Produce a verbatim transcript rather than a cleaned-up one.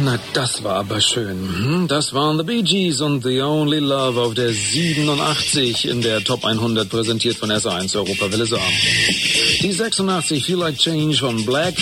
Na, das war aber schön. Das waren The Bee Gees und The Only Love auf der siebenundachtzig in der Top hundert, präsentiert von S eins Europawelle Saar. Die sechsundachtzig, Feel Like Change von Black